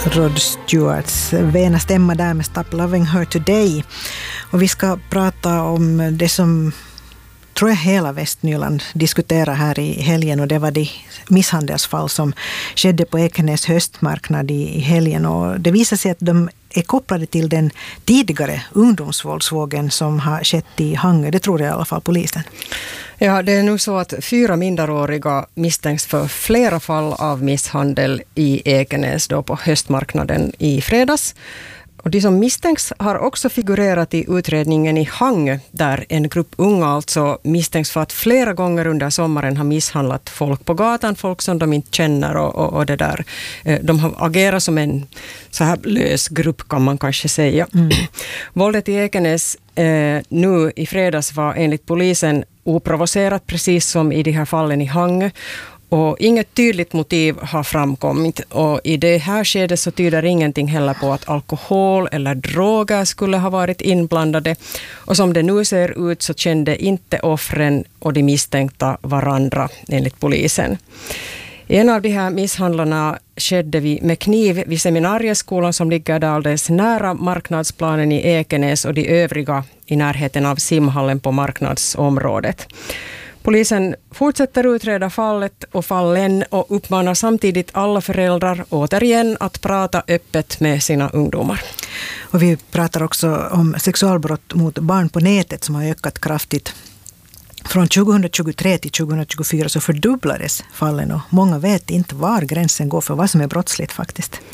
Rod Stewarts vena stämma där med Stop Loving Her Today. Och vi ska prata om det som tror jag hela Västnyland diskuterar här i helgen, och det var de misshandelsfall som skedde på Ekenäs höstmarknad i helgen, och det visar sig att de är kopplade till den tidigare ungdomsvåldsvågen som har skett i Hangö. Det tror jag i alla fall polisen. Ja, det är nu så att 4 minderåriga misstänks för flera fall av misshandel i Ekenäs då på höstmarknaden i fredags. Och de som misstänks har också figurerat i utredningen i Hangö, där en grupp unga alltså misstänks för att flera gånger under sommaren har misshandlat folk på gatan, folk som de inte känner och det där. De har agerat som en så här lös grupp, kan man kanske säga. Våldet i Ekenäs nu i fredags var enligt polisen oprovocerat, precis som i de här fallen i Hangö. Och inget tydligt motiv har framkommit, och i det här skedet så tyder ingenting heller på att alkohol eller droger skulle ha varit inblandade. Och som det nu ser ut så kände inte offren och de misstänkta varandra enligt polisen. En av de här misshandlarna skedde med kniv vid seminarieskolan som ligger där alldeles nära marknadsplanen i Ekenäs och de övriga i närheten av simhallen på marknadsområdet. Polisen fortsätter utreda fallet och fallen och uppmanar samtidigt alla föräldrar återigen att prata öppet med sina ungdomar. Och vi pratar också om sexualbrott mot barn på nätet som har ökat kraftigt. Från 2023 till 2024 så fördubblades fallen, och många vet inte var gränsen går för vad som är brottsligt faktiskt.